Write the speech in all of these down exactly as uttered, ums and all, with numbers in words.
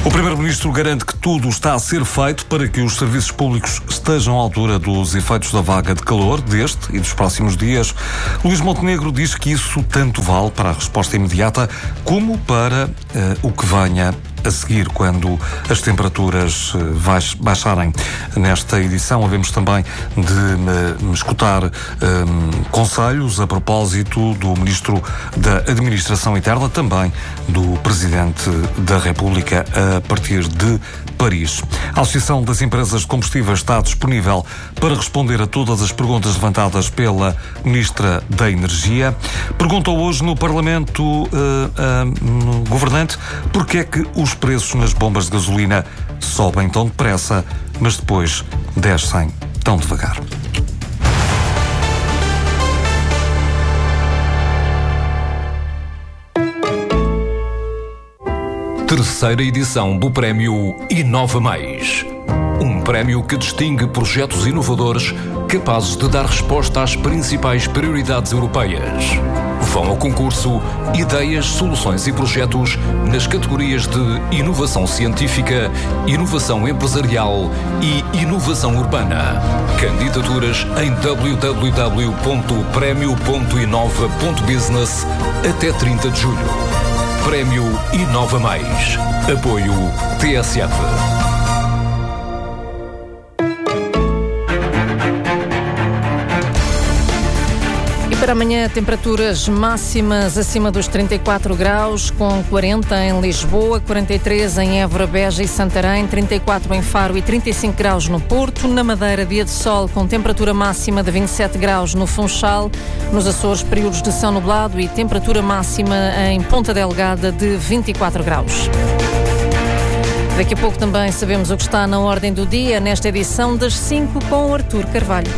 O Primeiro-Ministro garante que tudo está a ser feito para que os serviços públicos estejam à altura dos efeitos da vaga de calor deste e dos próximos dias. Luís Montenegro diz que isso tanto vale para a resposta imediata como para uh, o que venha a seguir, quando as temperaturas baixarem. Nesta edição havemos também de me escutar um, conselhos a propósito do Ministro da Administração Interna, também do Presidente da República, a partir de Paris. A Associação das Empresas de Combustíveis está disponível para responder a todas as perguntas levantadas pela Ministra da Energia. Perguntou hoje no Parlamento uh, uh, no governante porque é que os preços nas bombas de gasolina sobem tão depressa, mas depois descem tão devagar. Terceira edição do Prémio Inova Mais. Um prémio que distingue projetos inovadores capazes de dar resposta às principais prioridades europeias. Vão ao concurso ideias, soluções e projetos nas categorias de inovação científica, inovação empresarial e inovação urbana. Candidaturas em w w w ponto prémio ponto inova ponto business até trinta de julho. Prémio Inova Mais. Apoio T S F. Para amanhã, temperaturas máximas acima dos trinta e quatro graus, com quarenta em Lisboa, quarenta e três em Évora, Beja e Santarém, trinta e quatro em Faro e trinta e cinco graus no Porto. Na Madeira, dia de sol com temperatura máxima de vinte e sete graus no Funchal. Nos Açores, períodos de céu nublado e temperatura máxima em Ponta Delgada de vinte e quatro graus. Daqui a pouco também sabemos o que está na ordem do dia, nesta edição das cinco com Artur Carvalho.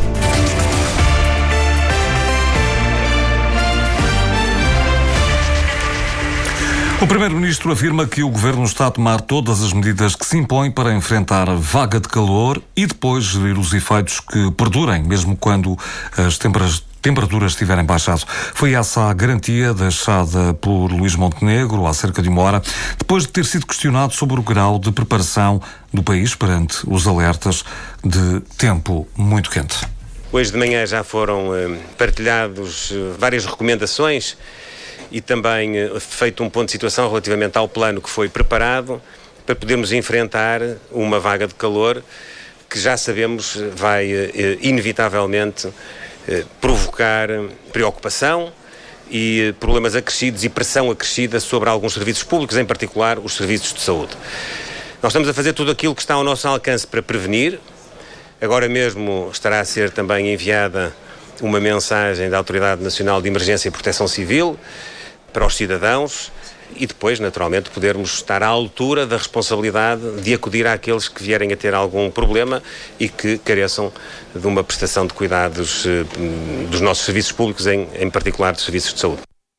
O Primeiro-Ministro afirma que o Governo está a tomar todas as medidas que se impõem para enfrentar a vaga de calor e depois gerir os efeitos que perdurem, mesmo quando as temperaturas tiverem baixado. Foi essa a garantia deixada por Luís Montenegro há cerca de uma hora, depois de ter sido questionado sobre o grau de preparação do país perante os alertas de tempo muito quente. Hoje de manhã já foram eh, partilhados eh, várias recomendações e também eh, feito um ponto de situação relativamente ao plano que foi preparado para podermos enfrentar uma vaga de calor que já sabemos vai eh, inevitavelmente eh, provocar preocupação e eh, problemas acrescidos e pressão acrescida sobre alguns serviços públicos, em particular os serviços de saúde. Nós estamos a fazer tudo aquilo que está ao nosso alcance para prevenir. Agora mesmo estará a ser também enviada uma mensagem da Autoridade Nacional de Emergência e Proteção Civil para os cidadãos e depois, naturalmente, podermos estar à altura da responsabilidade de acudir àqueles que vierem a ter algum problema e que careçam de uma prestação de cuidados eh, dos nossos serviços públicos, em, em particular dos serviços de saúde.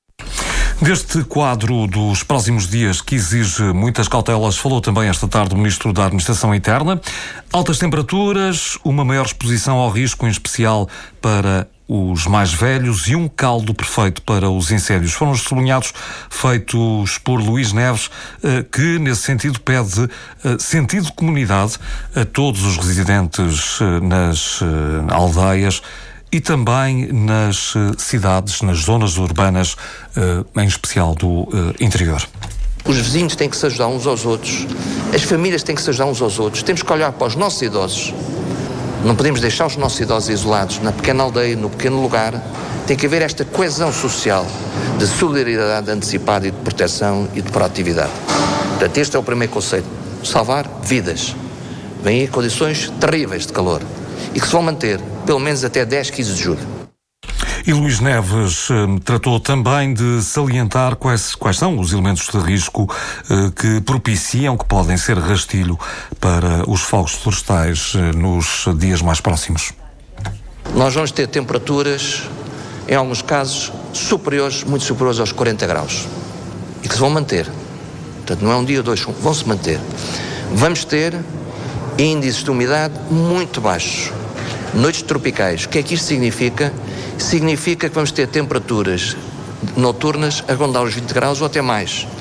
Deste quadro dos próximos dias que exige muitas cautelas, falou também esta tarde o Ministro da Administração Interna. Altas temperaturas, uma maior exposição ao risco, em especial para os mais velhos, e um caldo perfeito para os incêndios. Foram os sublinhados feitos por Luís Neves, que nesse sentido pede sentido de comunidade a todos os residentes nas aldeias e também nas uh, cidades, nas zonas urbanas, uh, em especial do uh, interior. Os vizinhos têm que se ajudar uns aos outros, as famílias têm que se ajudar uns aos outros, temos que olhar para os nossos idosos. Não podemos deixar os nossos idosos isolados na pequena aldeia, no pequeno lugar. Tem que haver esta coesão social de solidariedade antecipada e de proteção e de proatividade. Portanto, este é o primeiro conceito. Salvar vidas. Vêm aí condições terríveis de calor e que se vão manter pelo menos até dez, quinze de julho. E Luís Neves eh, tratou também de salientar quais, quais são os elementos de risco eh, que propiciam, que podem ser rastilho para os fogos florestais eh, nos dias mais próximos. Nós vamos ter temperaturas, em alguns casos, superiores, muito superiores aos quarenta graus e que se vão manter. Portanto, não é um dia ou dois, vão se manter. Vamos ter índices de umidade muito baixos. Noites tropicais. O que é que isto significa? Significa que vamos ter temperaturas noturnas a rondar os vinte graus ou até mais.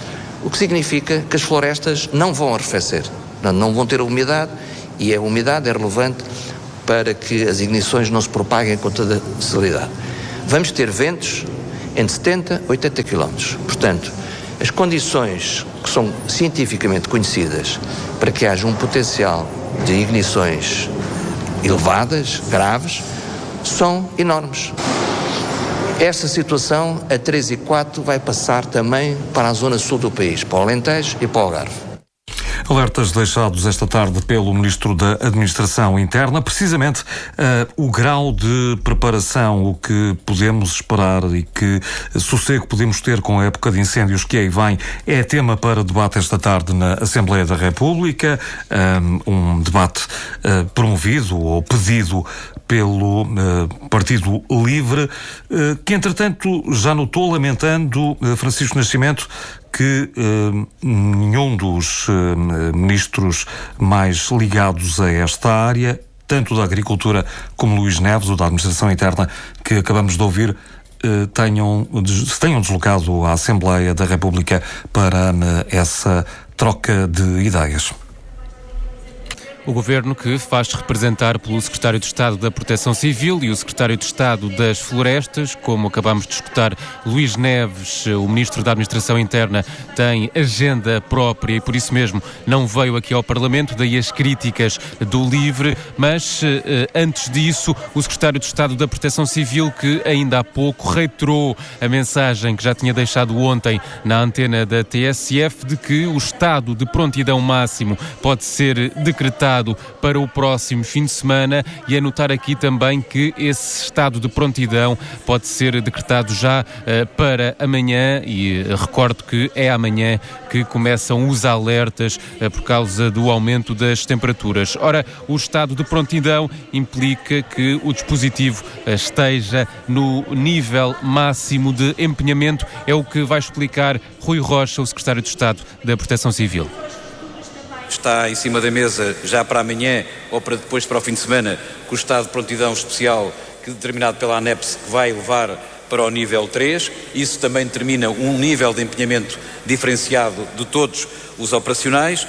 o que significa que as florestas não vão arrefecer, não vão ter umidade, e a umidade é relevante para que as ignições não se propaguem com toda facilidade. Vamos ter ventos entre setenta e oitenta quilómetros. Portanto, as condições que são cientificamente conhecidas para que haja um potencial de ignições elevadas, graves, são enormes. Esta situação, a três e quatro, vai passar também para a zona sul do país, para o Alentejo e para o Algarve. Alertas deixados esta tarde pelo Ministro da Administração Interna, precisamente uh, o grau de preparação, o que podemos esperar e que sossego podemos ter com a época de incêndios que aí vem, é tema para debate esta tarde na Assembleia da República, um, um debate uh, promovido ou pedido pelo uh, Partido Livre, uh, que entretanto já notou, lamentando, uh, Francisco Nascimento, que uh, nenhum dos uh, ministros mais ligados a esta área, tanto da Agricultura como Luís Neves, o da Administração Interna, que acabamos de ouvir, uh, tenham, se tenham deslocado à Assembleia da República para uh, essa troca de ideias. O Governo, que faz representar pelo Secretário de Estado da Proteção Civil e o Secretário de Estado das Florestas, como acabamos de escutar, Luís Neves, o Ministro da Administração Interna, tem agenda própria e por isso mesmo não veio aqui ao Parlamento, daí as críticas do Livre, mas antes disso, o Secretário de Estado da Proteção Civil, que ainda há pouco reiterou a mensagem que já tinha deixado ontem na antena da T S F de que o estado de prontidão máximo pode ser decretado para o próximo fim de semana, e anotar aqui também que esse estado de prontidão pode ser decretado já uh, para amanhã, e uh, recordo que é amanhã que começam os alertas uh, por causa do aumento das temperaturas. Ora, o estado de prontidão implica que o dispositivo uh, esteja no nível máximo de empenhamento, é o que vai explicar Rui Rocha, o Secretário de Estado da Proteção Civil. Está em cima da mesa já para amanhã ou para depois, para o fim de semana, com o estado de prontidão especial que determinado pela ANEPS, que vai levar para o nível três. Isso também determina um nível de empenhamento diferenciado de todos os operacionais,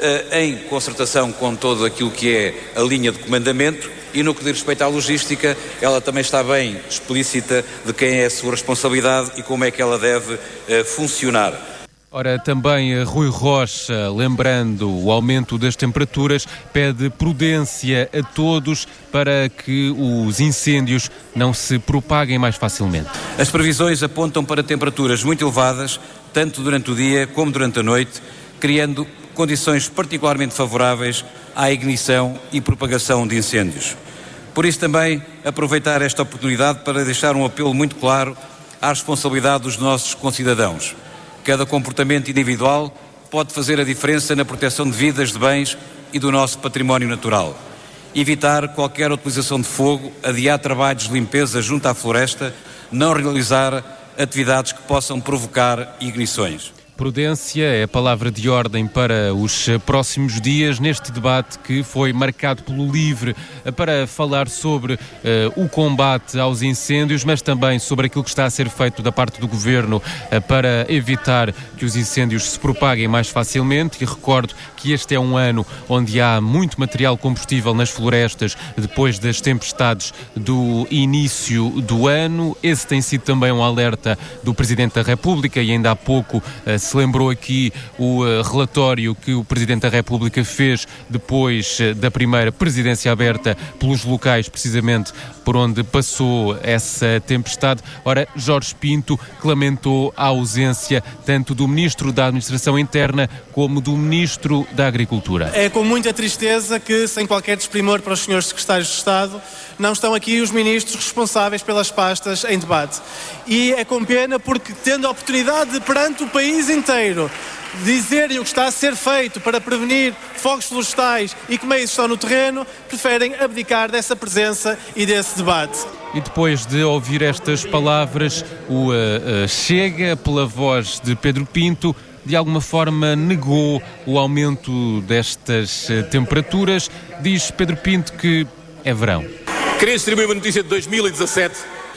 em concertação com todo aquilo que é a linha de comandamento, e no que diz respeito à logística, ela também está bem explícita de quem é a sua responsabilidade e como é que ela deve funcionar. Ora, também Rui Rocha, lembrando o aumento das temperaturas, pede prudência a todos para que os incêndios não se propaguem mais facilmente. As previsões apontam para temperaturas muito elevadas, tanto durante o dia como durante a noite, criando condições particularmente favoráveis à ignição e propagação de incêndios. Por isso também aproveitar esta oportunidade para deixar um apelo muito claro à responsabilidade dos nossos concidadãos. Cada comportamento individual pode fazer a diferença na proteção de vidas, de bens e do nosso património natural. Evitar qualquer utilização de fogo, adiar trabalhos de limpeza junto à floresta, não realizar atividades que possam provocar ignições. Prudência é a palavra de ordem para os próximos dias neste debate que foi marcado pelo Livre para falar sobre uh, o combate aos incêndios, mas também sobre aquilo que está a ser feito da parte do Governo uh, para evitar que os incêndios se propaguem mais facilmente. E recordo que este é um ano onde há muito material combustível nas florestas depois das tempestades do início do ano. Esse tem sido também um alerta do Presidente da República, e ainda há pouco uh, se lembrou aqui o uh, relatório que o Presidente da República fez depois uh, da primeira presidência aberta pelos locais, precisamente por onde passou essa tempestade. Ora, Jorge Pinto que lamentou a ausência tanto do Ministro da Administração Interna como do Ministro da Agricultura. É com muita tristeza que, sem qualquer desprimor para os senhores Secretários de Estado, não estão aqui os ministros responsáveis pelas pastas em debate. E é com pena porque, tendo a oportunidade de, perante o país inteiro, dizerem o que está a ser feito para prevenir fogos florestais e que meios estão no terreno, preferem abdicar dessa presença e desse debate. E depois de ouvir estas palavras, o uh, uh, Chega, pela voz de Pedro Pinto, de alguma forma negou o aumento destas uh, temperaturas. Diz Pedro Pinto que é verão. Queria distribuir uma notícia de dois mil e dezassete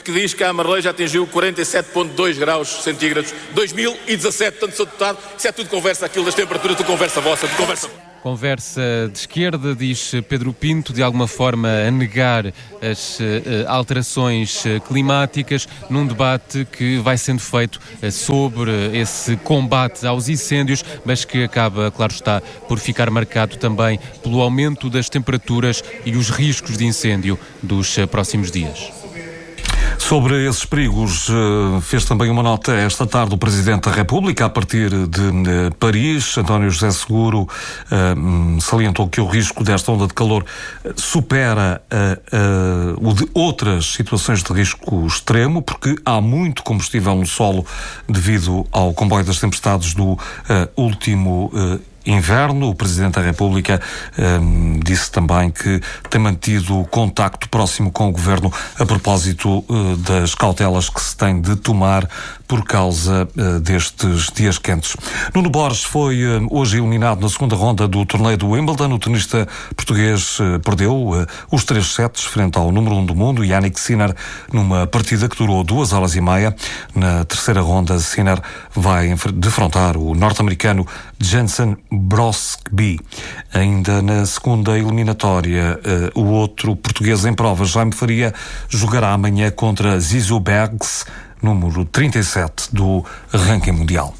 que diz que a Amareleia já atingiu quarenta e sete vírgula dois graus centígrados, dois mil e dezassete, tanto sou deputado, isso é tudo conversa, aquilo das temperaturas, tudo conversa vossa, tudo conversa. Conversa de esquerda, diz Pedro Pinto, de alguma forma a negar as uh, alterações uh, climáticas, num debate que vai sendo feito uh, sobre esse combate aos incêndios, mas que acaba, claro está, por ficar marcado também pelo aumento das temperaturas e os riscos de incêndio dos uh, próximos dias. Sobre esses perigos, fez também uma nota esta tarde o Presidente da República, a partir de Paris. António José Seguro salientou que o risco desta onda de calor supera o de outras situações de risco extremo, porque há muito combustível no solo devido ao comboio das tempestades do último inverno. O Presidente da República um, disse também que tem mantido contacto próximo com o Governo a propósito uh, das cautelas que se tem de tomar por causa uh, destes dias quentes. Nuno Borges foi uh, hoje eliminado na segunda ronda do torneio do Wimbledon. O tenista português uh, perdeu uh, os três sets frente ao número um do mundo, Jannik Sinner, numa partida que durou duas horas e meia. Na terceira ronda, Sinner vai defrontar o norte-americano Jensen Brosby. Ainda na segunda eliminatória, uh, o outro português em prova, Jaime Faria, jogará amanhã contra Zizou Bergs, número trinta e sete do ranking mundial.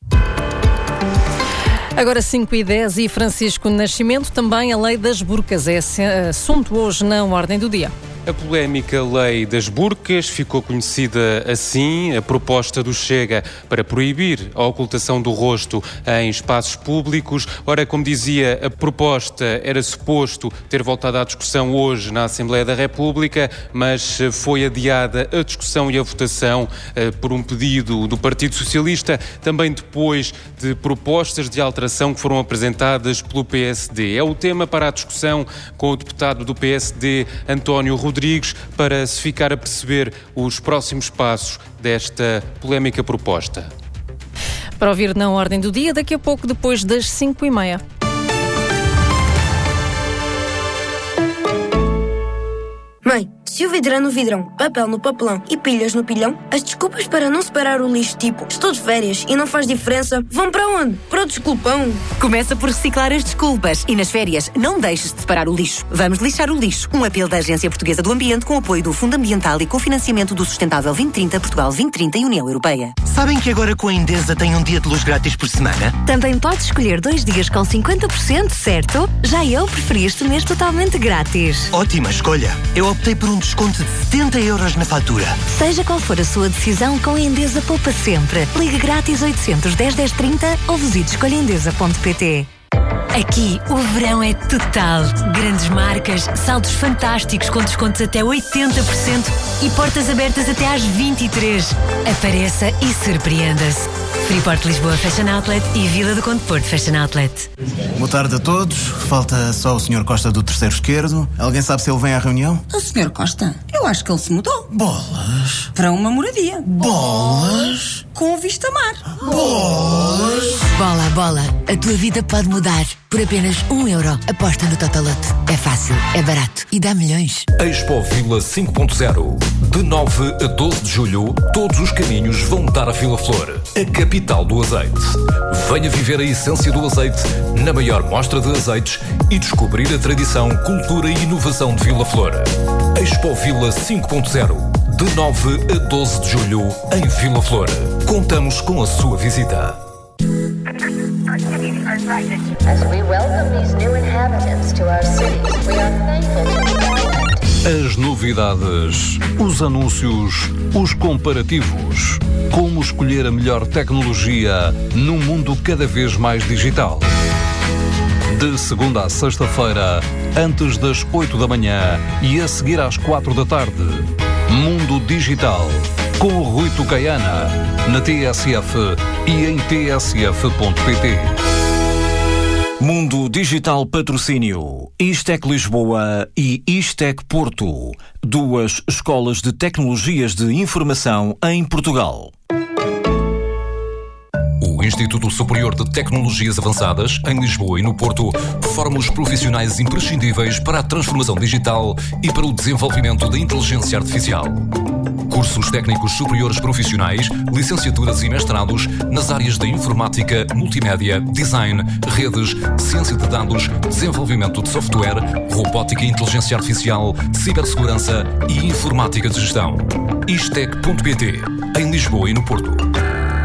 Agora cinco e dez e Francisco Nascimento, também a lei das burcas. É assunto hoje na ordem do dia. A polémica lei das burcas ficou conhecida assim, a proposta do Chega para proibir a ocultação do rosto em espaços públicos. Ora, como dizia, a proposta era suposto ter voltado à discussão hoje na Assembleia da República, mas foi adiada a discussão e a votação eh, por um pedido do Partido Socialista, também depois de propostas de alteração que foram apresentadas pelo P S D. É o tema para a discussão com o deputado do P S D, António Rodrigues, Rodrigues, para se ficar a perceber os próximos passos desta polémica proposta. Para ouvir na ordem do dia, daqui a pouco, depois das cinco e meia. Mãe, se o vidro é no vidrão, papel no papelão e pilhas no pilhão, as desculpas para não separar o lixo, tipo estou de férias e não faz diferença, vão para onde? Para o desculpão. Começa por reciclar as desculpas e nas férias não deixes de separar o lixo. Vamos lixar o lixo. Um apelo da Agência Portuguesa do Ambiente com apoio do Fundo Ambiental e com financiamento do Sustentável vinte trinta, Portugal vinte trinta e União Europeia. Sabem que agora com a Endesa tem um dia de luz grátis por semana? Também podes escolher dois dias com cinquenta por cento, certo? Já eu preferi este mês totalmente grátis. Ótima escolha. Eu optei por um desconto de setenta euros na fatura. Seja qual for a sua decisão, com a Endesa poupa sempre. Ligue grátis oitocentos, dez, dez, trinta ou visite escolha endesa ponto pt. Aqui o verão é total. Grandes marcas, saldos fantásticos com descontos até oitenta por cento e portas abertas até às vinte e três. Apareça e surpreenda-se. Freeport Lisboa Fashion Outlet e Vila do Conde Porto Fashion Outlet. Boa tarde a todos. Falta só o senhor Costa do terceiro esquerdo. Alguém sabe se ele vem à reunião? O senhor Costa? Eu acho que ele se mudou. Bolas. Para uma moradia. Bolas. Com vista mar. Bolas. Bola, bola. A tua vida pode mudar. Por apenas um euro. Aposta no Totolote. É fácil, é barato e dá milhões. Expo Vila cinco ponto zero. De nove a doze de julho, todos os caminhos vão dar a Vila Flor, a capital do azeite. Venha viver a essência do azeite na maior mostra de azeites e descobrir a tradição, cultura e inovação de Vila Flor. Expo Vila cinco ponto zero. De nove a doze de julho, em Vila Flor. Contamos com a sua visita. As we welcome these new inhabitants to our cities, we are thankful to As novidades, os anúncios, os comparativos. Como escolher a melhor tecnologia num mundo cada vez mais digital. De segunda a sexta-feira, antes das oito da manhã e a seguir às quatro da tarde. Mundo Digital, com o Rui Tucaiana, na T S F e em t s f ponto p t. Mundo Digital Patrocínio, Istec Lisboa e Istec Porto, duas escolas de tecnologias de informação em Portugal. O Instituto Superior de Tecnologias Avançadas, em Lisboa e no Porto, forma os profissionais imprescindíveis para a transformação digital e para o desenvolvimento da inteligência artificial. Cursos técnicos superiores profissionais, licenciaturas e mestrados nas áreas de informática, multimédia, design, redes, ciência de dados, desenvolvimento de software, robótica e inteligência artificial, cibersegurança e informática de gestão. Istec ponto pt, em Lisboa e no Porto.